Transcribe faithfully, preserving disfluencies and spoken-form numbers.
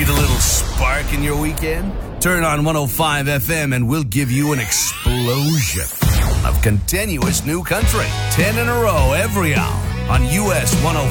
Need a little spark in your weekend? Turn on one oh five F M and we'll give you an explosion of continuous new country. ten in a row every hour on U S one oh